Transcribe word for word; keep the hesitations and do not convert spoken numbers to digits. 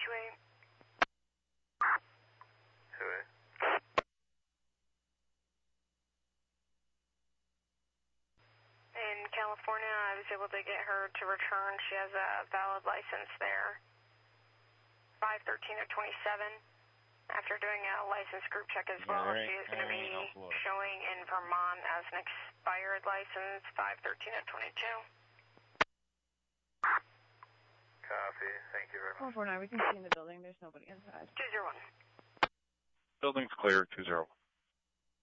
two eight. two eight. In California, I was able to get her to return. She has a valid license there. five thirteen of twenty-seven. After doing a license group check as well, Yeah, she is going to be no showing in Vermont as an expired license, five thirteen of twenty-two. Copy. Thank you very much. four four nine, we can see in the building. There's nobody inside. two zero one. Building's clear, two zero.